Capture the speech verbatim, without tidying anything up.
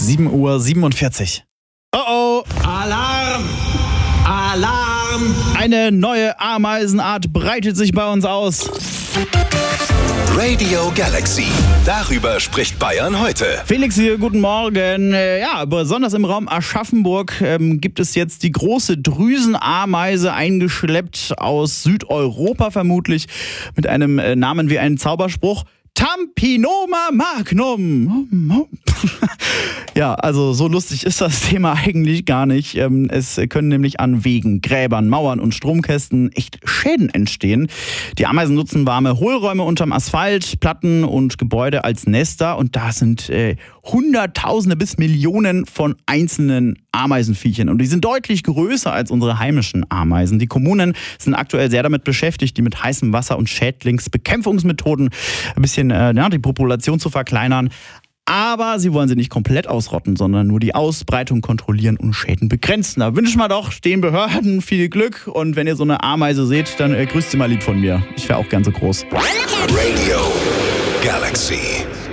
sieben Uhr siebenundvierzig. Oh oh! Alarm! Alarm! Eine neue Ameisenart breitet sich bei uns aus. Radio Galaxy. Darüber spricht Bayern heute. Felix hier, guten Morgen. Äh, Ja, besonders im Raum Aschaffenburg ähm, gibt es jetzt die große Drüsenameise, eingeschleppt aus Südeuropa vermutlich, mit einem äh, Namen wie einen Zauberspruch. Tampinoma magnum. Ja, also so lustig ist das Thema eigentlich gar nicht. Es können nämlich an Wegen, Gräbern, Mauern und Stromkästen echt Schäden entstehen. Die Ameisen nutzen warme Hohlräume unterm Asphalt, Platten und Gebäude als Nester. Und da sind äh, Hunderttausende bis Millionen von einzelnen Ameisenviechern. Und die sind deutlich größer als unsere heimischen Ameisen. Die Kommunen sind aktuell sehr damit beschäftigt, die mit heißem Wasser und Schädlingsbekämpfungsmethoden ein bisschen äh, ja, die Population zu verkleinern. Aber sie wollen sie nicht komplett ausrotten, sondern nur die Ausbreitung kontrollieren und Schäden begrenzen. Da wünschen wir doch den Behörden viel Glück. Und wenn ihr so eine Ameise seht, dann äh, grüßt sie mal lieb von mir. Ich wäre auch gern so groß. Radio Galaxy.